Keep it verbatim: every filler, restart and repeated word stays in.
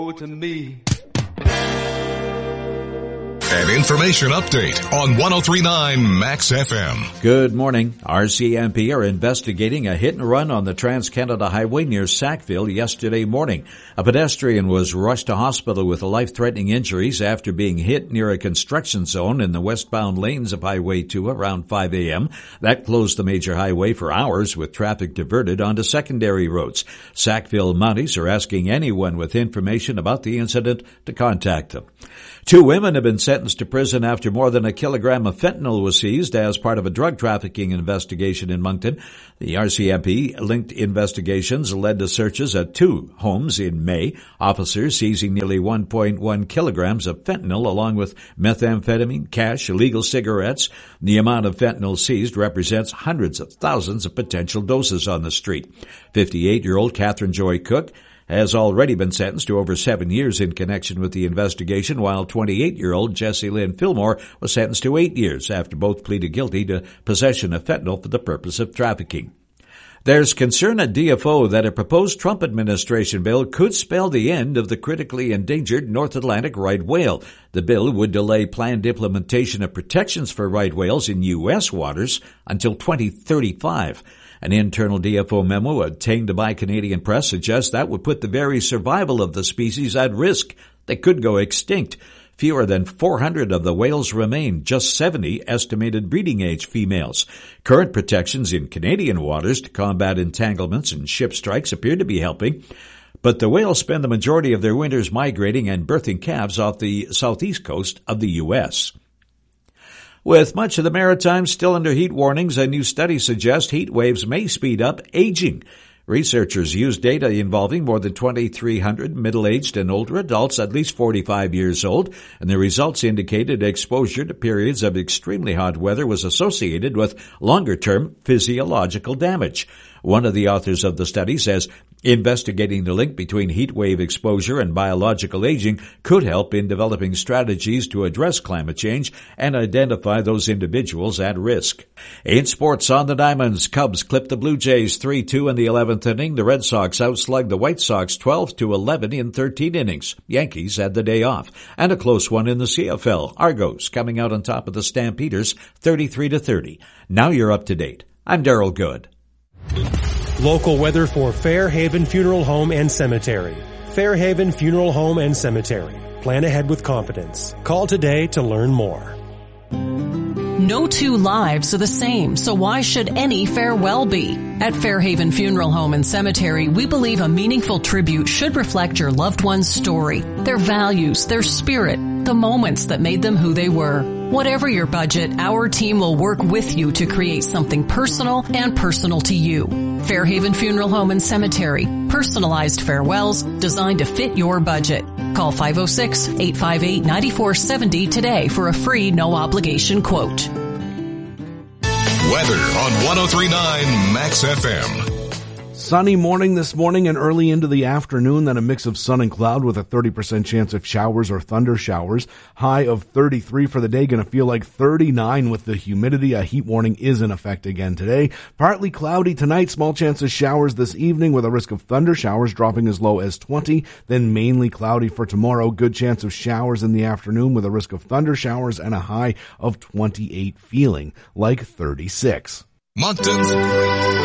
to me. An information update on one oh three point nine Max F M. Good morning. R C M P are investigating a hit and run on the Trans-Canada Highway near Sackville yesterday morning. A pedestrian was rushed to hospital with life-threatening injuries after being hit near a construction zone in the westbound lanes of Highway two around five a.m. That closed the major highway for hours with traffic diverted onto secondary roads. Sackville Mounties are asking anyone with information about the incident to contact them. Two women have been sentenced to prison after more than a kilogram of fentanyl was seized as part of a drug trafficking investigation in Moncton. The R C M P-linked investigations led to searches at two homes in May. Officers seizing nearly one point one kilograms of fentanyl along with methamphetamine, cash, illegal cigarettes. The amount of fentanyl seized represents hundreds of thousands of potential doses on the street. fifty-eight-year-old Catherine Joy Cook has already been sentenced to over seven years in connection with the investigation, while twenty-eight-year-old Jessie Lynn Fillmore was sentenced to eight years after both pleaded guilty to possession of fentanyl for the purpose of trafficking. There's concern at D F O that a proposed Trump administration bill could spell the end of the critically endangered North Atlantic right whale. The bill would delay planned implementation of protections for right whales in U S waters until twenty thirty-five. An internal D F O memo obtained by Canadian press suggests that would put the very survival of the species at risk. They could go extinct. Fewer than four hundred of the whales remain, just seventy estimated breeding age females. Current protections in Canadian waters to combat entanglements and ship strikes appear to be helping, but the whales spend the majority of their winters migrating and birthing calves off the southeast coast of the U S With much of the Maritime still under heat warnings, a new study suggests heat waves may speed up aging. Researchers used data involving more than twenty-three hundred middle-aged and older adults at least forty-five years old, and the results indicated exposure to periods of extremely hot weather was associated with longer-term physiological damage. One of the authors of the study says investigating the link between heat wave exposure and biological aging could help in developing strategies to address climate change and identify those individuals at risk. In sports on the Diamonds, Cubs clipped the Blue Jays three two in the eleventh inning. The Red Sox outslugged the White Sox twelve to eleven in thirteen innings. Yankees had the day off. And a close one in the C F L. Argos coming out on top of the Stampeders thirty-three to thirty. Now you're up to date. I'm Darrell Good. Local weather for Fairhaven Funeral Home and Cemetery. Fairhaven Funeral Home and Cemetery. Plan ahead with confidence. Call today to learn more. No two lives are the same, so why should any farewell be? At Fairhaven Funeral Home and Cemetery, we believe a meaningful tribute should reflect your loved one's story, their values, their spirit, the moments that made them who they were. Whatever your budget, our team will work with you to create something personal and personal to you. Fairhaven Funeral Home and Cemetery. Personalized farewells designed to fit your budget. Call five oh six, eight five eight, nine four seven oh today for a free no-obligation quote. Weather on one oh three point nine Max F M. Sunny morning this morning and early into the afternoon, then a mix of sun and cloud with a thirty percent chance of showers or thunder showers. High of thirty-three for the day, going to feel like thirty-nine with the humidity. A heat warning is in effect again today. Partly cloudy tonight, small chance of showers this evening with a risk of thunder showers dropping as low as twenty. Then mainly cloudy for tomorrow, good chance of showers in the afternoon with a risk of thunder showers and a high of twenty-eight, feeling like thirty-six. Moncton